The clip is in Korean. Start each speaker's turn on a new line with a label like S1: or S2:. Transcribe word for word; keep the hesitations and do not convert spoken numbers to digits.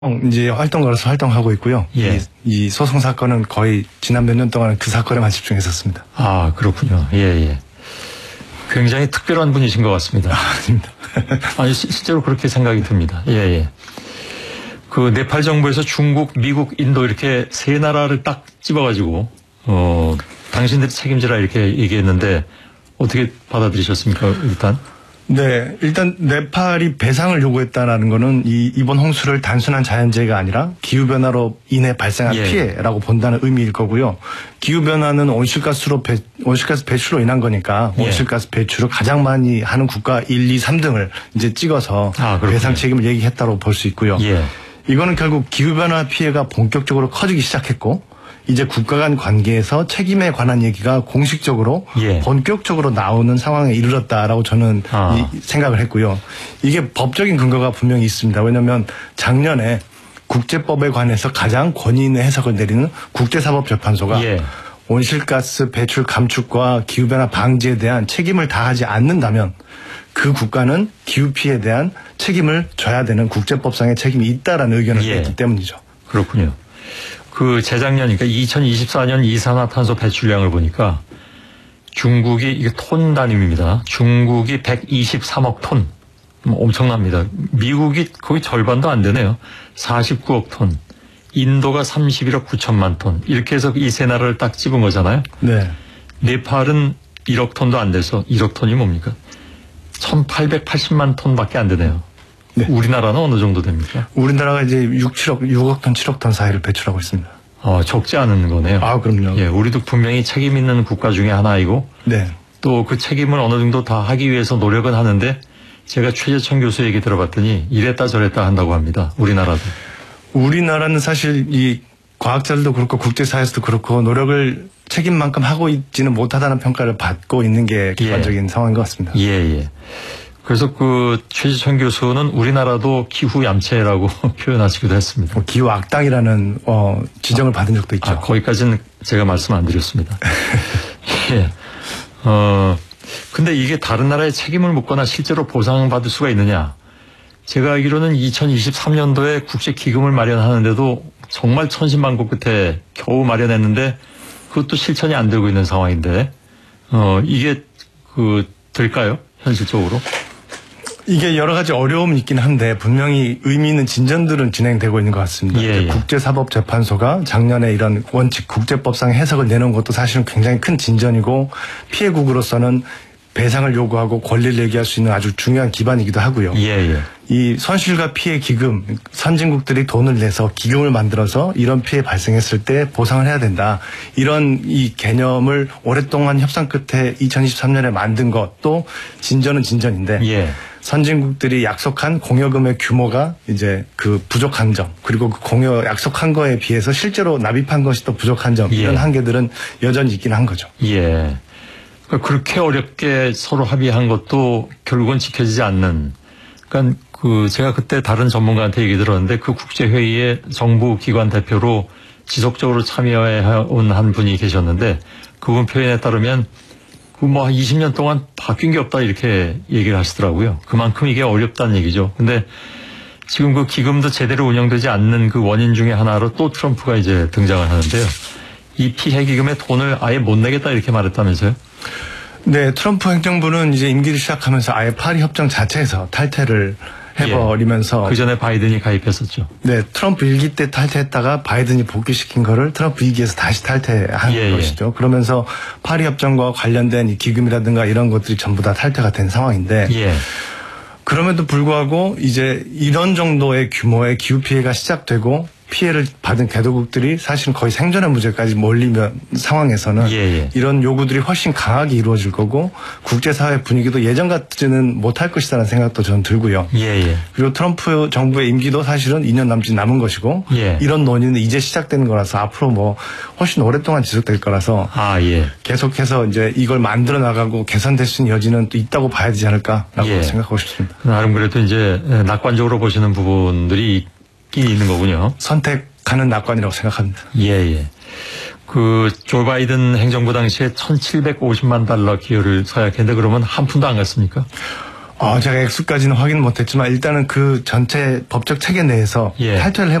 S1: 이제 활동가로서 활동하고 있고요.
S2: 예.
S1: 이, 이 소송 사건은 거의 지난 몇 년 동안 그 사건에만 집중했었습니다.
S2: 아, 그렇군요. 예, 예. 굉장히 특별한 분이신 것 같습니다.
S1: 아, 아닙니다.
S2: 아니, 시, 실제로 그렇게 생각이 듭니다. 예, 예. 그 네팔 정부에서 중국, 미국, 인도 이렇게 세 나라를 딱 집어가지고, 어, 당신들이 책임지라 이렇게 얘기했는데 어떻게 받아들이셨습니까, 일단?
S1: 네, 일단 네팔이 배상을 요구했다라는 거는 이 이번 홍수를 단순한 자연재해가 아니라 기후변화로 인해 발생한
S2: 예.
S1: 피해라고 본다는 의미일 거고요. 기후변화는 온실가스로 배, 온실가스 배출로 인한 거니까
S2: 예.
S1: 온실가스 배출을 가장 많이 하는 국가 일, 이, 삼 등을 이제 찍어서
S2: 아,
S1: 배상 책임을 얘기했다고 볼 수 있고요.
S2: 예.
S1: 이거는 결국 기후변화 피해가 본격적으로 커지기 시작했고 이제 국가 간 관계에서 책임에 관한 얘기가 공식적으로
S2: 예.
S1: 본격적으로 나오는 상황에 이르렀다라고 저는
S2: 아.
S1: 이, 생각을 했고요. 이게 법적인 근거가 분명히 있습니다. 왜냐하면 작년에 국제법에 관해서 가장 권위 있는 해석을 내리는 국제사법재판소가
S2: 예.
S1: 온실가스 배출 감축과 기후변화 방지에 대한 책임을 다하지 않는다면 그 국가는 기후 피해에 대한 책임을 져야 되는 국제법상의 책임이 있다라는 의견을
S2: 예.
S1: 냈기 때문이죠.
S2: 그렇군요. 그 재작년, 그러니까 이천이십사 년 이산화탄소 배출량을 보니까 중국이, 이게 톤 단위입니다. 중국이 백이십삼억 톤. 엄청납니다. 미국이 거의 절반도 안 되네요. 사십구억 톤. 인도가 삼십일억 구천만 톤. 이렇게 해서 이 세 나라를 딱 집은 거잖아요.
S1: 네.
S2: 네팔은 일억 톤도 안 돼서 일억 톤이 뭡니까? 천팔백팔십만 톤밖에 안 되네요.
S1: 네.
S2: 우리나라는 어느 정도 됩니까?
S1: 우리나라가 이제 육, 칠억, 육억 톤, 칠억 톤 사이를 배출하고 있습니다.
S2: 어, 적지 않은 거네요.
S1: 아, 그럼요.
S2: 예, 우리도 분명히 책임 있는 국가 중에 하나이고,
S1: 네.
S2: 또 그 책임을 어느 정도 다 하기 위해서 노력은 하는데, 제가 최재천 교수 얘기 들어봤더니 이랬다 저랬다 한다고 합니다. 우리나라도.
S1: 우리나라는 사실 이 과학자들도 그렇고 국제사회에서도 그렇고 노력을 책임만큼 하고 있지는 못하다는 평가를 받고 있는 게 객관적인
S2: 예.
S1: 상황인 것 같습니다.
S2: 예, 예. 그래서 그 최재천 교수는 우리나라도 기후 얌체라고 표현하시기도 했습니다.
S1: 뭐 기후 악당이라는 어, 지정을 아, 받은 적도 있죠.
S2: 아, 거기까지는 제가 말씀 안 드렸습니다. 예. 어, 근데 이게 다른 나라의 책임을 묻거나 실제로 보상받을 수가 있느냐? 제가 알기로는 이천이십삼 년도에 국제기금을 마련하는데도 정말 천신만고 끝에 겨우 마련했는데 그것도 실천이 안 되고 있는 상황인데, 어, 이게 그 될까요? 현실적으로?
S1: 이게 여러 가지 어려움이 있긴 한데 분명히 의미 있는 진전들은 진행되고 있는 것 같습니다.
S2: 예, 예.
S1: 국제사법재판소가 작년에 이런 원칙 국제법상의 해석을 내놓은 것도 사실은 굉장히 큰 진전이고 피해국으로서는 배상을 요구하고 권리를 얘기할 수 있는 아주 중요한 기반이기도 하고요.
S2: 예, 예.
S1: 이 손실과 피해 기금, 선진국들이 돈을 내서 기금을 만들어서 이런 피해 발생했을 때 보상을 해야 된다. 이런 이 개념을 오랫동안 협상 끝에 이천이십삼 년에 만든 것도 진전은 진전인데
S2: 예.
S1: 선진국들이 약속한 공여금의 규모가 이제 그 부족한 점, 그리고 그 공여 약속한 거에 비해서 실제로 납입한 것이 또 부족한 점, 이런
S2: 예.
S1: 한계들은 여전히 있긴 한 거죠.
S2: 예. 그러니까 그렇게 어렵게 서로 합의한 것도 결국은 지켜지지 않는. 그러니까 그 제가 그때 다른 전문가한테 얘기 들었는데 그 국제회의에 정부 기관 대표로 지속적으로 참여해온 한 분이 계셨는데 그분 표현에 따르면 그 뭐 한 이십 년 동안 바뀐 게 없다 이렇게 얘기를 하시더라고요. 그만큼 이게 어렵다는 얘기죠. 근데 지금 그 기금도 제대로 운영되지 않는 그 원인 중에 하나로 또 트럼프가 이제 등장을 하는데요. 이 피해 기금에 돈을 아예 못 내겠다 이렇게 말했다면서요? 네,
S1: 트럼프 행정부는 이제 임기를 시작하면서 아예 파리 협정 자체에서 탈퇴를 해버리면서
S2: 예, 그 전에 바이든이 가입했었죠.
S1: 네, 트럼프 일 기 때 탈퇴했다가 바이든이 복귀시킨 거를 트럼프 이 기에서 다시 탈퇴한
S2: 예,
S1: 것이죠.
S2: 예.
S1: 그러면서 파리 협정과 관련된 이 기금이라든가 이런 것들이 전부 다 탈퇴가 된 상황인데
S2: 예.
S1: 그럼에도 불구하고 이제 이런 정도의 규모의 기후 피해가 시작되고 피해를 받은 개도국들이 사실은 거의 생존의 문제까지 몰리면 상황에서는
S2: 예, 예.
S1: 이런 요구들이 훨씬 강하게 이루어질 거고 국제사회 분위기도 예전 같지는 못할 것이라는 생각도 저는 들고요.
S2: 예, 예.
S1: 그리고 트럼프 정부의 임기도 사실은 이 년 남짓 남은 것이고
S2: 예.
S1: 이런 논의는 이제 시작되는 거라서 앞으로 뭐 훨씬 오랫동안 지속될 거라서
S2: 아, 예.
S1: 계속해서 이제 이걸 만들어 나가고 개선될 수 있는 여지는 또 있다고 봐야 되지 않을까라고
S2: 예.
S1: 생각하고 싶습니다.
S2: 나름 그래도 이제 낙관적으로 보시는 부분들이 있긴 있는 거군요.
S1: 선택하는 낙관이라고 생각합니다.
S2: 예, 예. 그, 조 바이든 행정부 당시에 천칠백오십만 달러 기여를 서약했는데 그러면 한 푼도 안 갔습니까?
S1: 어, 제가 액수까지는 확인 못했지만 일단은 그 전체 법적 체계 내에서
S2: 예.
S1: 탈퇴를